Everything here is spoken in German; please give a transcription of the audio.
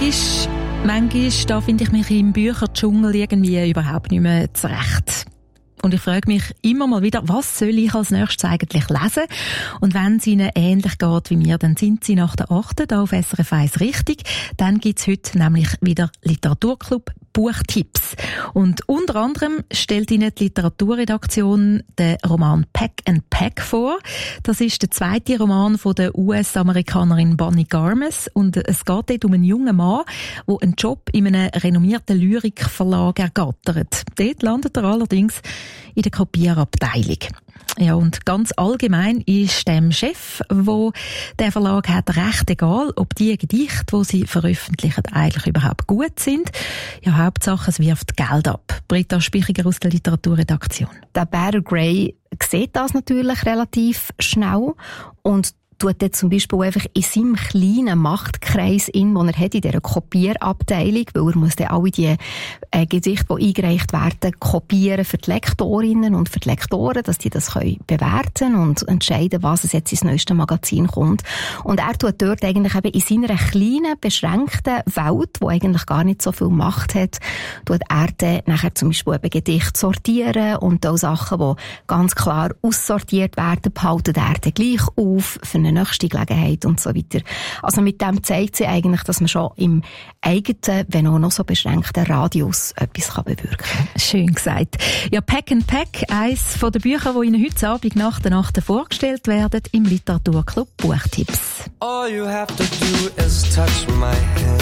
Manchmal da finde ich mich im Bücherdschungel irgendwie überhaupt nicht mehr zurecht. Und ich frage mich immer mal wieder, was soll ich als nächstes eigentlich lesen? Und wenn es Ihnen ähnlich geht wie mir, dann sind Sie nach der 8. da auf SRF 1 richtig. Dann gibt es heute nämlich wieder Literaturclub Buchtipps. Und unter anderem stellt Ihnen die Literaturredaktion den Roman Pack and Pack vor. Das ist der zweite Roman von der US-Amerikanerin Bonnie Garmes. Und es geht dort um einen jungen Mann, der einen Job in einem renommierten Lyrikverlag ergattert. Dort landet er allerdings in der Kopierabteilung. Ja, und ganz allgemein ist dem Chef, wo der Verlag hat, recht egal, ob die Gedichte, die sie veröffentlichen, eigentlich überhaupt gut sind. Ja, Hauptsache, es wirft Geld ab. Britta Spichiger aus der Literaturredaktion. Der Bear Grey sieht das natürlich relativ schnell und tut jetzt zum Beispiel einfach in seinem kleinen Machtkreis den er hat in dieser Kopierabteilung, weil er muss dann alle die Gedichte, die eingereicht werden, kopieren für die Lektorinnen und für die Lektoren, dass die das können bewerten und entscheiden, was es jetzt ins neueste Magazin kommt. Und er tut dort eigentlich eben in seiner kleinen, beschränkten Welt, die eigentlich gar nicht so viel Macht hat, tut er dann nachher zum Beispiel eben Gedichte sortieren und auch Sachen, die ganz klar aussortiert werden, behaltet er dann gleich auf für eine nächste Gelegenheit und so weiter. Also mit dem zeigt sie eigentlich, dass man schon im eigenen, wenn auch noch so beschränkten Radius etwas bewirken kann. Schön gesagt. Ja, Pack and Pack, eines von den Büchern, die Ihnen heute Abend nach der Nacht vorgestellt werden im Literaturclub Buchtipps. All you have to do is touch my hand.